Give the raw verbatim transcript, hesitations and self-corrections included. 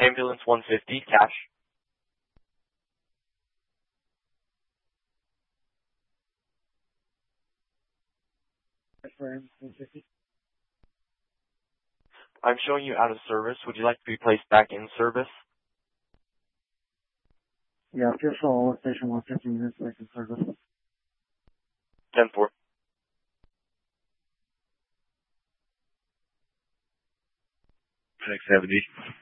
Ambulance one fifty, cash. one fifty. I'm showing you out of service. Would you like to be placed back in service? Yeah, official station one fifty units back in service. ten four. six seventy.